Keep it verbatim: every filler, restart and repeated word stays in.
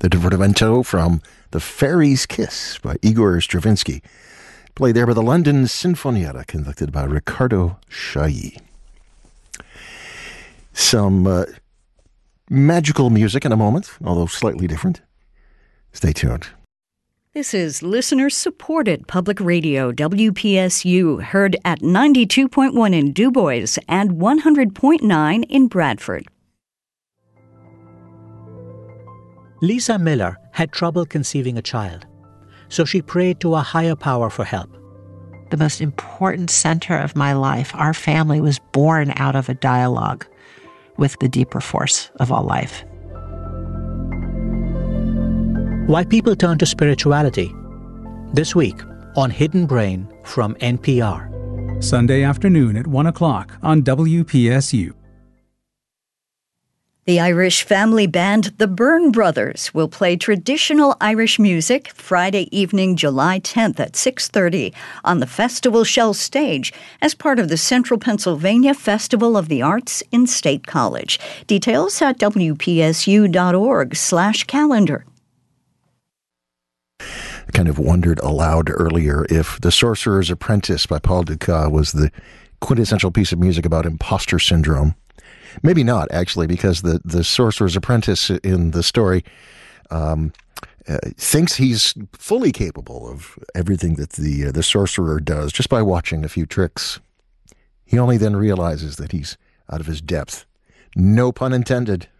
the Divertimento from The Fairy's Kiss by Igor Stravinsky, played there by the London Sinfonietta, conducted by Riccardo Chailly. Some uh, magical music in a moment, although slightly different. Stay tuned. This is listener-supported public radio, W P S U, heard at ninety-two point one in DuBois and one hundred point nine in Bradford. Lisa Miller had trouble conceiving a child, so she prayed to a higher power for help. The most important center of my life, our family, was born out of a dialogue with the deeper force of all life. Why people turn to spirituality. This week on Hidden Brain from N P R. Sunday afternoon at one o'clock on W P S U. The Irish family band The Byrne Brothers will play traditional Irish music Friday evening, July tenth at six thirty on the Festival Shell stage as part of the Central Pennsylvania Festival of the Arts in State College. Details at W P S U dot org slash calendar. I kind of wondered aloud earlier if The Sorcerer's Apprentice by Paul Dukas was the quintessential piece of music about imposter syndrome. Maybe not, actually, because the, the Sorcerer's Apprentice in the story um, uh, thinks he's fully capable of everything that the, uh, the sorcerer does just by watching a few tricks. He only then realizes that he's out of his depth. No pun intended.